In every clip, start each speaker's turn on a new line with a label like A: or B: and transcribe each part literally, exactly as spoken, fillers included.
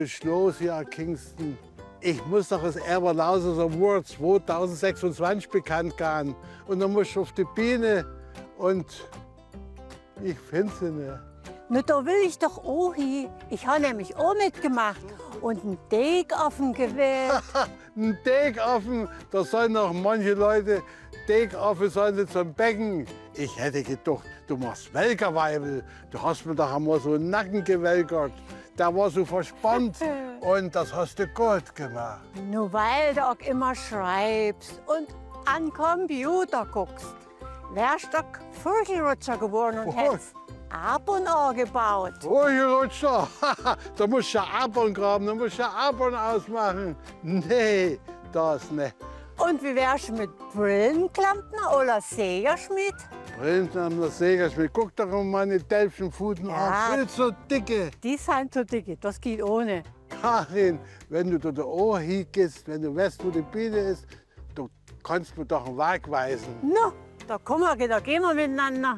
A: Schloss hier in Kingston. Ich muss doch das Eberlausers Award zweitausendsechsundzwanzig bekannt gehen. Und dann muss ich auf die Bühne und ich finde sie nicht.
B: Na, da will ich doch auch hin. Ich habe nämlich auch mitgemacht. Und einen Teegaffen gewählt.
A: Ein Teegaffen, da sollen noch manche Leute Teegaffen sollen sie zum Becken. Ich hätte gedacht, du machst Welkerweibel. Du hast mir doch einmal so einen Nacken gewelkert. Der war so verspannt und das hast du gut gemacht.
B: Nur weil du auch immer schreibst und an Computer guckst. Wärst du Vogelrutscher geworden und hättest Abon angebaut.
A: Vogelrutscher, da musst du ja Abon graben, da musst du ja Abon ausmachen. Nee, das nicht.
B: Und wie wärst du mit Brillenklampner oder Sägerschmied?
A: Brillenklampner, Sägerschmied, guck doch mal meine Delfenpfoten
B: Ja.
A: an, viel zu dicke.
B: Die sind so dicke, das geht ohne.
A: Karin, wenn du da da Ohr hingehst, wenn du weißt, wo die Biene ist, du kannst mir doch einen Weg weisen.
B: Na, da, kommen wir, da gehen wir miteinander.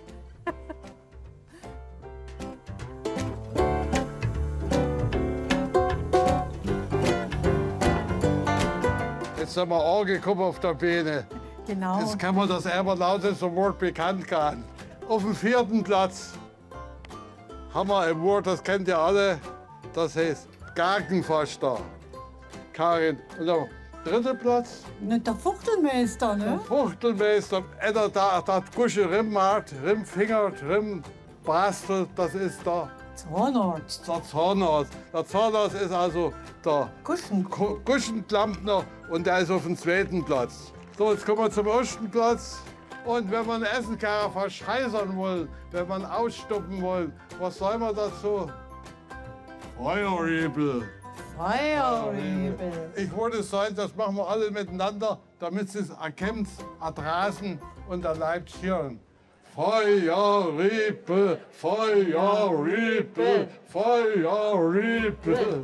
A: Jetzt sind wir angekommen auf der Bühne.
B: Genau.
A: Jetzt kann man das Eberlausers Award bekannt gehen. Auf dem vierten Platz haben wir ein Wort, das kennt ihr alle. Das heißt Gartenförster. Karin, und der dritte Platz?
B: Nicht der Fuchtelmeister, ne?
A: Fuchtelmeister. Einer, der, der Gusche Rimm hat, Rimmfinger, Rimmbastel, das ist der,
B: Zahnarzt.
A: der Zahnarzt. Der Zahnarzt ist also der
B: Kuschen.
A: Ku- Kuschenklampner und der ist auf dem zweiten Platz. So, jetzt kommen wir zum ersten Platz. Und wenn man essen kann, verscheißern wollen, wenn man ausstoppen wollen, was soll man dazu? Feuerriebel.
B: Feuerriebel.
A: Ich würde sagen, das machen wir alle miteinander, damit sie es erkennt, erdrasen und erleibt hören. Feuerriebel, Feuerriebel, Feuerriebel.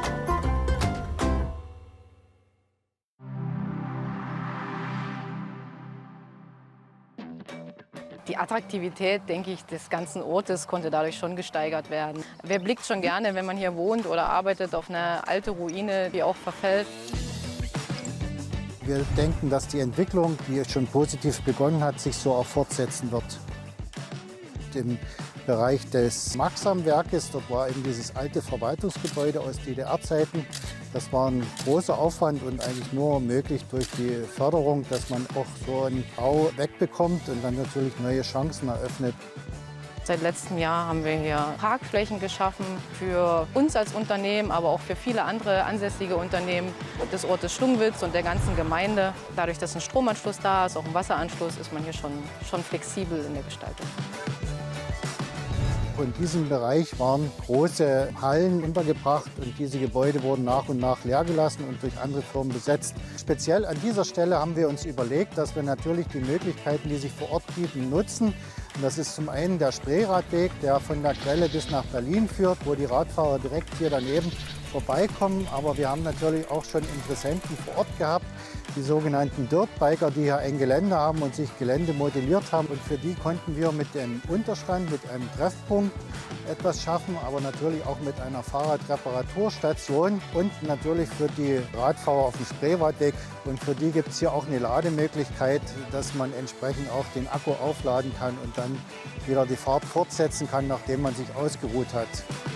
C: Die Attraktivität, denke ich, des ganzen Ortes konnte dadurch schon gesteigert werden. Wer blickt schon gerne, wenn man hier wohnt oder arbeitet, auf eine alte Ruine, die auch verfällt?
D: Wir denken, dass die Entwicklung, die schon positiv begonnen hat, sich so auch fortsetzen wird. Im Bereich des Maxam-Werkes, dort war eben dieses alte Verwaltungsgebäude aus D D R-Zeiten. Das war ein großer Aufwand und eigentlich nur möglich durch die Förderung, dass man auch so einen Bau wegbekommt und dann natürlich neue Chancen eröffnet.
C: Seit letztem Jahr haben wir hier Parkflächen geschaffen für uns als Unternehmen, aber auch für viele andere ansässige Unternehmen des Ortes Schlungwitz und der ganzen Gemeinde. Dadurch, dass ein Stromanschluss da ist, auch ein Wasseranschluss, ist man hier schon, schon flexibel in der Gestaltung.
D: In diesem Bereich waren große Hallen untergebracht und diese Gebäude wurden nach und nach leer gelassen und durch andere Firmen besetzt. Speziell an dieser Stelle haben wir uns überlegt, dass wir natürlich die Möglichkeiten, die sich vor Ort bieten, nutzen. Und das ist zum einen der Spreeradweg, der von der Quelle bis nach Berlin führt, wo die Radfahrer direkt hier daneben vorbeikommen. Aber wir haben natürlich auch schon Interessenten vor Ort gehabt, die sogenannten Dirtbiker, die hier ein Gelände haben und sich Gelände modelliert haben. Und für die konnten wir mit dem Unterstand, mit einem Treffpunkt etwas schaffen, aber natürlich auch mit einer Fahrradreparaturstation und natürlich für die Radfahrer auf dem Spreewaldweg. Und für die gibt es hier auch eine Lademöglichkeit, dass man entsprechend auch den Akku aufladen kann und dann wieder die Fahrt fortsetzen kann, nachdem man sich ausgeruht hat.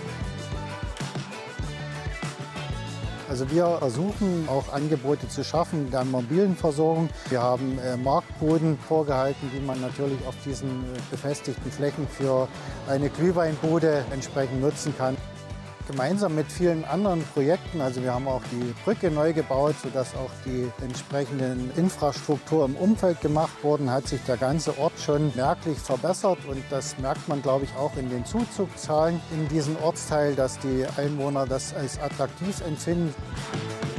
D: Also wir versuchen auch Angebote zu schaffen der mobilen Versorgung. Wir haben äh, Marktbuden vorgehalten, die man natürlich auf diesen äh, befestigten Flächen für eine Glühweinbude entsprechend nutzen kann. Gemeinsam mit vielen anderen Projekten, also wir haben auch die Brücke neu gebaut, sodass auch die entsprechenden Infrastruktur im Umfeld gemacht wurden, hat sich der ganze Ort schon merklich verbessert. Und das merkt man, glaube ich, auch in den Zuzugszahlen in diesem Ortsteil, dass die Einwohner das als attraktiv empfinden.